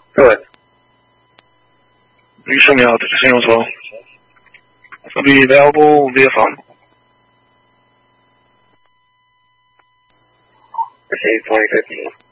Correct. Will you show me out the casino as well? It's going to be available via phone. Okay, 2015.